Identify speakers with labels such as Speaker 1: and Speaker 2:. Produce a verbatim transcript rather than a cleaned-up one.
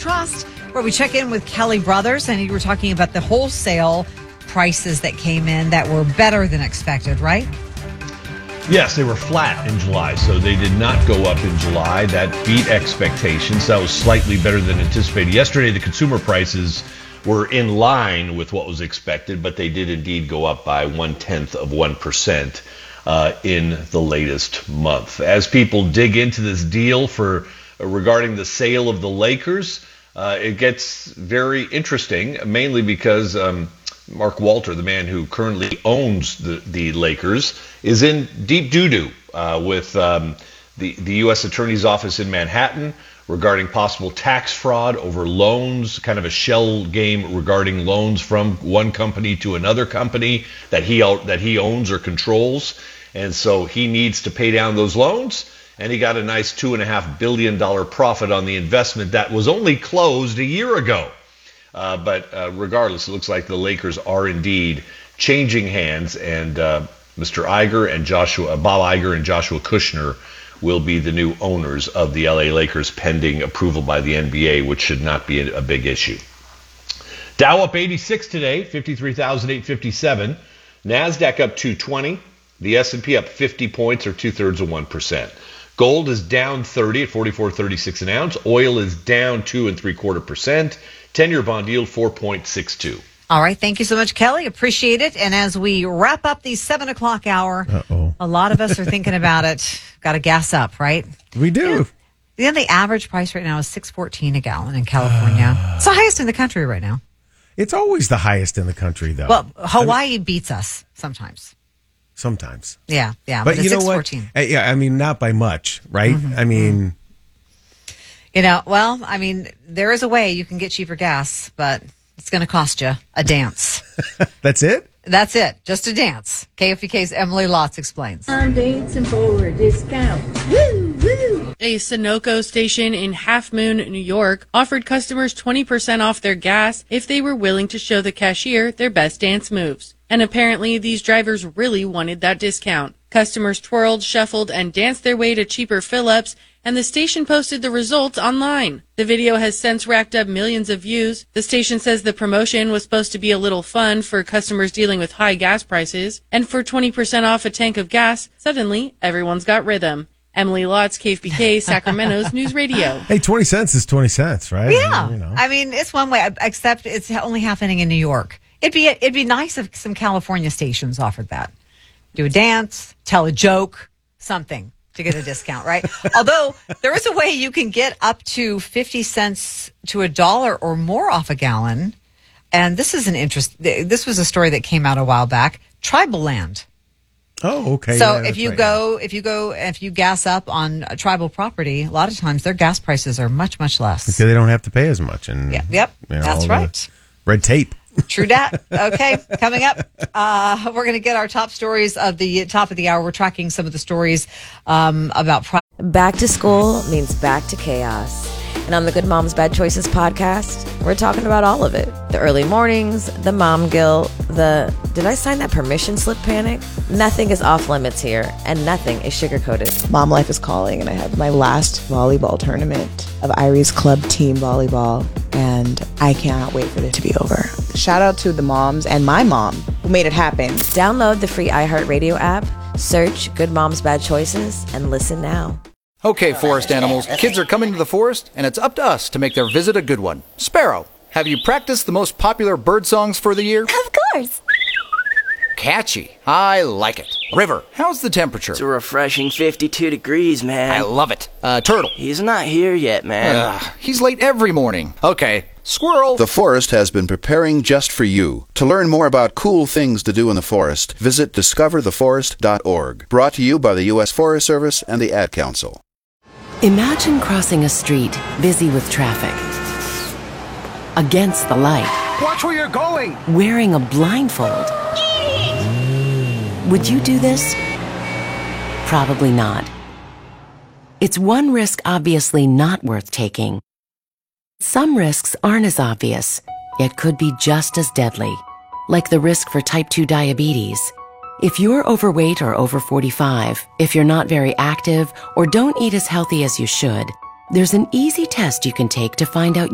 Speaker 1: Trust, where we check in with Kelly Brothers, and you were talking about the wholesale prices that came in that were better than expected, right?
Speaker 2: Yes, they were flat in July, so they did not go up in July. That beat expectations. That was slightly better than anticipated. Yesterday, the consumer prices were in line with what was expected, but they did indeed go up by one-tenth of one percent uh, in the latest month. As people dig into this deal for uh, regarding the sale of the Lakers, uh, it gets very interesting, mainly because um, Mark Walter, the man who currently owns the, the Lakers, is in deep doo-doo uh, with um, the, the U S Attorney's Office in Manhattan regarding possible tax fraud over loans, kind of a shell game regarding loans from one company to another company that he that he owns or controls. And so he needs to pay down those loans. And he got a nice two point five billion dollars profit on the investment that was only closed a year ago. Uh, but uh, regardless, it looks like the Lakers are indeed changing hands, and uh, Mister Iger and Joshua, Bob Iger and Joshua Kushner will be the new owners of the L A Lakers pending approval by the N B A, which should not be a, a big issue. Dow up eighty-six today, fifty-three thousand eight hundred fifty-seven. NASDAQ up two twenty. The S and P up fifty points, or two-thirds of one percent. Gold is down thirty at forty-four thirty-six an ounce. Oil is down two and three-quarter percent. ten-year bond yield four point six two.
Speaker 1: All right. Thank you so much, Kelly. Appreciate it. And as we wrap up the seven o'clock hour,
Speaker 3: Uh-oh.
Speaker 1: a lot of us are thinking about it. Got to gas up, right?
Speaker 3: We do.
Speaker 1: Yeah. The average price right now is six fourteen a gallon in California. Uh, it's the highest in the country right now.
Speaker 3: It's always the highest in the country, though.
Speaker 1: Well, Hawaii I mean, beats us sometimes.
Speaker 3: Sometimes.
Speaker 1: Yeah, yeah.
Speaker 3: But,
Speaker 1: but
Speaker 3: you know
Speaker 1: six
Speaker 3: fourteen. What? Yeah, I mean, not by much, right? Mm-hmm. I mean...
Speaker 1: You know, well, I mean, there is a way you can get cheaper gas, but it's going to cost you a dance.
Speaker 3: That's it?
Speaker 1: That's it. Just a dance. K F B K's Emily Lotz explains.
Speaker 4: I'm dancing for a discount. Woo, woo.
Speaker 5: A Sunoco station in Half Moon, New York, offered customers twenty percent off their gas if they were willing to show the cashier their best dance moves. And apparently these drivers really wanted that discount. Customers twirled, shuffled, and danced their way to cheaper fill-ups, and the station posted the results online. The video has since racked up millions of views. The station says the promotion was supposed to be a little fun for customers dealing with high gas prices, and for twenty percent off a tank of gas, suddenly everyone's got rhythm. Emily Lotz, K F B K, Sacramento's News Radio.
Speaker 3: Hey, twenty cents is twenty cents, right?
Speaker 1: Yeah.
Speaker 3: You know.
Speaker 1: I mean, it's one way, except it's only happening in New York. It'd be it'd be nice if some California stations offered that. Do a dance, tell a joke, something to get a discount, right? Although there is a way you can get up to fifty cents to a dollar or more off a gallon. And this is an interest. This was a story that came out a while back. Tribal land.
Speaker 3: Oh, okay.
Speaker 1: So
Speaker 3: yeah,
Speaker 1: if you
Speaker 3: right.
Speaker 1: go, if you go, if you gas up on a tribal property, a lot of times their gas prices are much, much less.
Speaker 3: Because they don't have to pay as much. And
Speaker 1: yeah, yep,
Speaker 3: you know,
Speaker 1: that's right.
Speaker 3: Red tape.
Speaker 1: True dat. Okay, coming up, uh, we're going to get our top stories of the top of the hour. We're tracking some of the stories um, about... Pri-
Speaker 6: Back to school means back to chaos. And on the Good Moms Bad Choices podcast, we're talking about all of it. The early mornings, the mom guilt, the did I sign that permission slip panic? Nothing is off limits here, and nothing is sugar-coated.
Speaker 7: Mom life is calling, and I have my last volleyball tournament of Irie's Club Team Volleyball, and I cannot wait for it to be over. Shout out to the moms and my mom who made it happen.
Speaker 6: Download the free iHeartRadio app, search Good Moms Bad Choices, and listen now.
Speaker 8: Okay, forest animals, kids are coming to the forest, and it's up to us to make their visit a good one. Sparrow, have you practiced the most popular bird songs for the year?
Speaker 9: Of course.
Speaker 8: Catchy. I like it. River, how's the temperature?
Speaker 10: It's a refreshing fifty-two degrees, man.
Speaker 8: I love it. Uh, Turtle.
Speaker 10: He's not here yet, man.
Speaker 8: Uh, he's late every morning. Okay. Squirrel.
Speaker 11: The forest has been preparing just for you. To learn more about cool things to do in the forest, visit discover the forest dot org. Brought to you by the U S Forest Service and the Ad Council.
Speaker 12: Imagine crossing a street busy with traffic. Against the light.
Speaker 13: Watch where you're going!
Speaker 12: Wearing a blindfold. Would you do this? Probably not. It's one risk obviously not worth taking. Some risks aren't as obvious, yet could be just as deadly, like the risk for type two diabetes. If you're overweight or over forty-five, if you're not very active, or don't eat as healthy as you should, there's an easy test you can take to find out